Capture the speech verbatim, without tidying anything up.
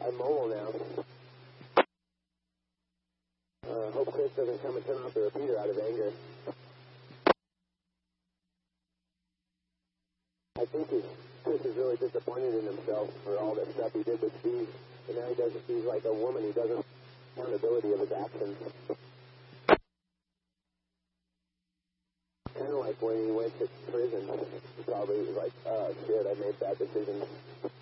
I'm mobile now. Uh, hope Chris doesn't come and turn off the repeater out of anger. I think he's, Chris is really disappointed in himself for all that stuff he did with Steve. And now he doesn't, he's like a woman. He doesn't accountability of his actions. Kind of like when he went to prison. He probably was like, oh, shit, I made bad decisions.